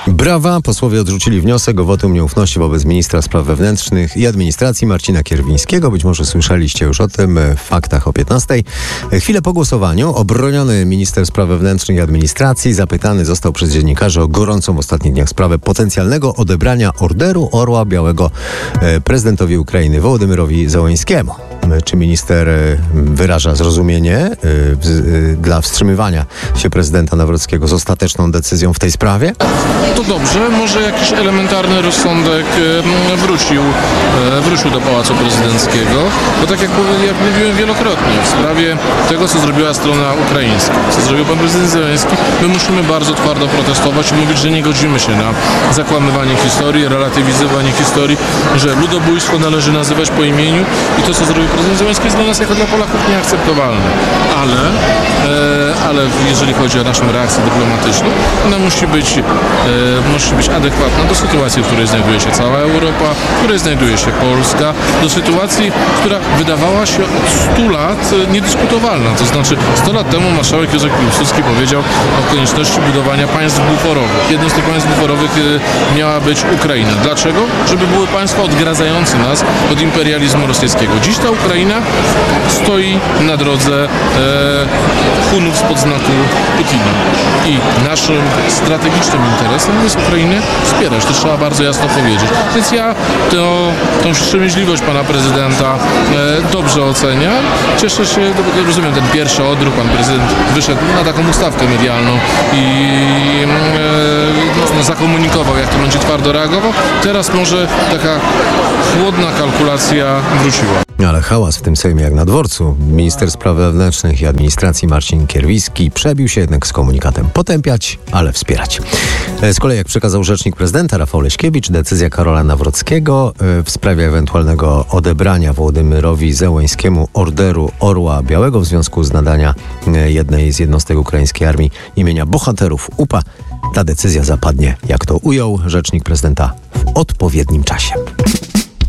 Brawa! Posłowie odrzucili wniosek o wotum nieufności wobec ministra spraw wewnętrznych i administracji Marcina Kierwińskiego. Być może słyszeliście już o tym w faktach o 15:00. Chwilę po głosowaniu obroniony minister spraw wewnętrznych i administracji zapytany został przez dziennikarzy o gorącą w ostatnich dniach sprawę potencjalnego odebrania Orderu Orła Białego prezydentowi Ukrainy Wołodymyrowi Zełenskiemu. Czy minister wyraża zrozumienie dla wstrzymywania się prezydenta Nawrockiego z ostateczną decyzją w tej sprawie? To dobrze, może jakiś elementarny rozsądek wrócił do Pałacu Prezydenckiego, bo tak jak mówiłem wielokrotnie, w sprawie tego, co zrobiła strona ukraińska, co zrobił pan prezydent Zełenski, my musimy bardzo twardo protestować i mówić, że nie godzimy się na zakłamywanie historii, relatywizowanie historii, że ludobójstwo należy nazywać po imieniu i to, co zrobił prezydent Zełenski, jest dla nas jako dla Polaków nieakceptowalne. Ale jeżeli chodzi o naszą reakcję dyplomatyczną, ona musi być adekwatna do sytuacji, w której znajduje się cała Europa, w której znajduje się Polska, do sytuacji, która wydawała się od 100 lat niedyskutowalna. To znaczy 100 lat temu marszałek Józef Piłsudski powiedział o konieczności budowania państw buforowych. Jednym z tych państw buforowych miała być Ukraina. Dlaczego? Żeby były państwa odgradzające nas od imperializmu rosyjskiego. Dziś ta Ukraina stoi na drodze Hunów spod znaku Putina. I naszym strategicznym interesem jest Ukrainę wspierać. To trzeba bardzo jasno powiedzieć. Więc ja tą wstrzemięźliwość pana prezydenta dobrze oceniam. Cieszę się, rozumiem ten pierwszy odruch, pan prezydent wyszedł na taką ustawkę medialną i zakomunikował, jak to będzie twardo reagował. Teraz może taka chłodna kalkulacja wróciła. Ale hałas w tym Sejmie jak na dworcu. Minister spraw wewnętrznych i administracji Marcin Kierwiński przebił się jednak z komunikatem potępiać, ale wspierać. Z kolei, jak przekazał rzecznik prezydenta Rafał Leśkiewicz, decyzja Karola Nawrockiego w sprawie ewentualnego odebrania Wołodymyrowi Zełenskiemu Orderu Orła Białego w związku z nadania jednej z jednostek ukraińskiej armii imienia bohaterów UPA. Ta decyzja zapadnie, jak to ujął rzecznik prezydenta, w odpowiednim czasie.